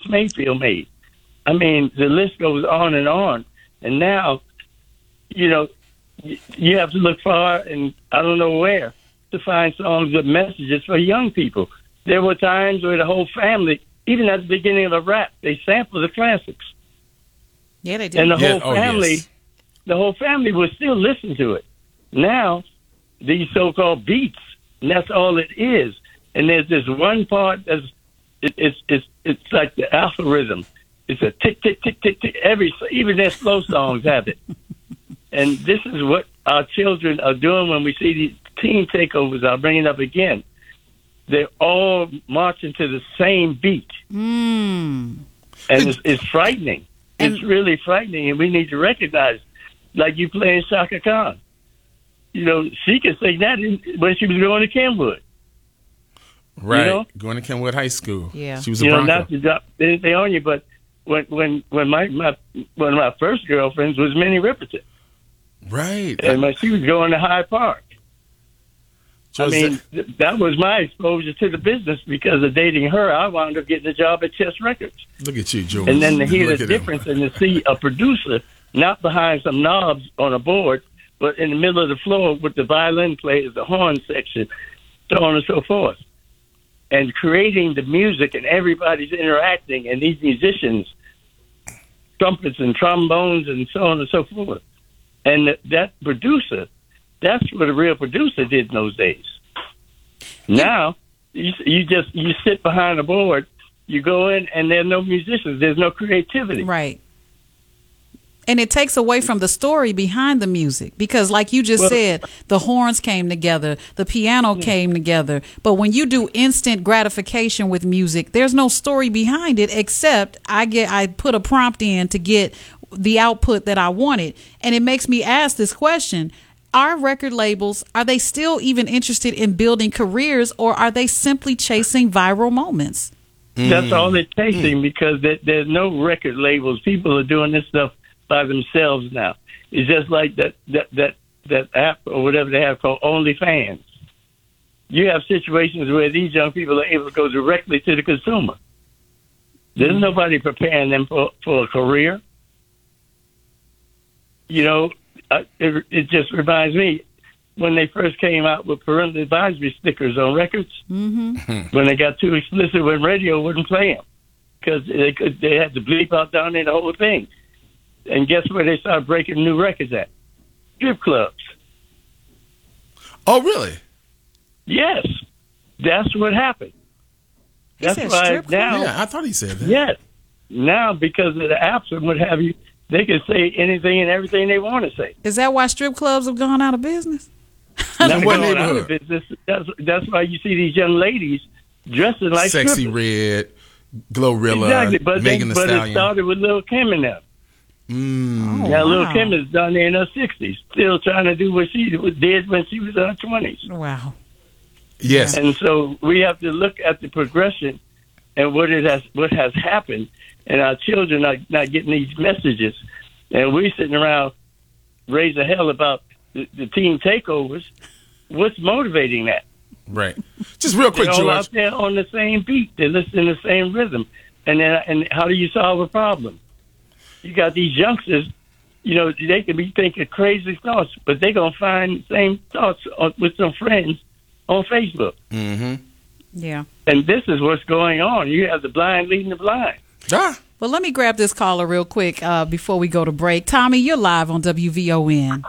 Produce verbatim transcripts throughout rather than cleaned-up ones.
Mayfield made. I mean, the list goes on and on. And now, you know, you have to look far and I don't know where to find songs with messages for young people. There were times where the whole family, even at the beginning of the rap, they sampled the classics. Yeah, they did. And the Yeah, whole oh, family, yes. the whole family would still listen to it. Now, these so-called beats, and that's all it is. And there's this one part that's it, it's it's it's like the algorithm. It's a tick tick tick tick tick. Every even their slow songs have it. And this is what our children are doing when we see these teen takeovers. I'll bring it up again. They're all marching to the same beat, Mm. and it's, it's frightening. And- It's really frightening, and we need to recognize, like you playing Shaka Khan. You know, she could sing that in, when she was going to Kenwood. Right. You know? Going to Kenwood High School. Yeah. She was a You know, Bronco. not to drop anything on you, but when when when my, my one of my first girlfriends was Minnie Riperton, Right. and when she was going to Hyde Park. I Just- mean, th- that was my exposure to the business. Because of dating her, I wound up getting a job at Chess Records. look at you, Jules. And then to hear Look the at him. difference and to see a producer not behind some knobs on a board, but in the middle of the floor with the violin players, the horn section, so on and so forth. And creating the music, and everybody's interacting, and these musicians, trumpets and trombones and so on and so forth. And th- that producer, that's what a real producer did in those days. Now, you, you just you sit behind a board, you go in, and there are no musicians. There's no creativity. Right. And it takes away from the story behind the music because, like you just Well- said, the horns came together, the piano came together. But when you do instant gratification with music, there's no story behind it except I get I put a prompt in to get the output that I wanted. And it makes me ask this question. Are record labels, are they still even interested in building careers, or are they simply chasing viral moments? That's all they're chasing because there, there's no record labels. People are doing this stuff by themselves now. It's just like that that that, that app or whatever they have called OnlyFans. You have situations where these young people are able to go directly to the consumer. There's Mm-hmm. nobody preparing them for, for a career. You know, uh, it, it just reminds me when they first came out with parental advisory stickers on records. Mm-hmm. When they got too explicit, when radio wouldn't play them because they could, they had to bleep out down there the whole thing. And guess where they started breaking new records at? Strip clubs. Oh, really? Yes, that's what happened. He That's said why strip club? now, Yeah, I thought he said that. yes, now because of the apps and what have you, they can say anything and everything they want to say. Is that why strip clubs have gone out of business? Not In what going out of neighborhood? business. That's, that's why you see these young ladies dressing like Sexy strippers. Red, Glorilla, Exactly, but, they, Megan Thee but it Stallion. started with Lil' Kim and them. Mm. Oh, Now, Lil' wow. Kim is down there in her sixties, still trying to do what she did when she was in her twenties. Wow. Yes. And so we have to look at the progression and what it has, what has happened, and our children are not getting these messages, and we sitting around raising hell about the, the teen takeovers. What's motivating that? Right. Just real quick, They're all George. out there on the same beat. They're listening to the same rhythm, and then and how do you solve a problem? You got these youngsters. You know, they can be thinking crazy thoughts, but they're gonna find the same thoughts on, with some friends on Facebook. Mm-hmm. Yeah. And this is what's going on. You have the blind leading the blind. Ah. Well, let me grab this caller real quick uh, before we go to break. Tommy, you're live on W V O N.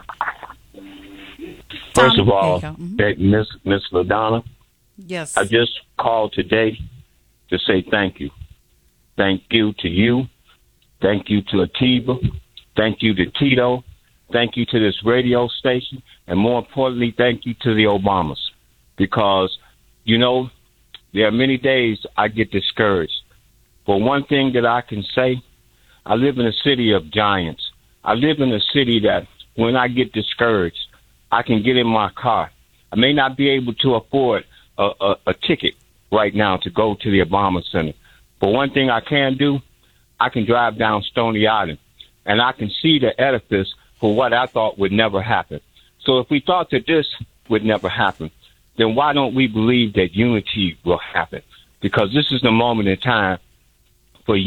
First Tommy, of all, there you go. Mhm. that Miss Miss LaDonna, Yes. I just called today to say thank you. Thank you to you. Thank you to Atiba. Thank you to Tito. Thank you to this radio station. And more importantly, thank you to the Obamas. Because, you know, there are many days I get discouraged. But one thing that I can say, I live in a city of giants. I live in a city that when I get discouraged, I can get in my car. I may not be able to afford a, a, a ticket right now to go to the Obama Center. But one thing I can do, I can drive down Stony Island, and I can see the edifice for what I thought would never happen. So if we thought that this would never happen, then why don't we believe that unity will happen? Because this is the moment in time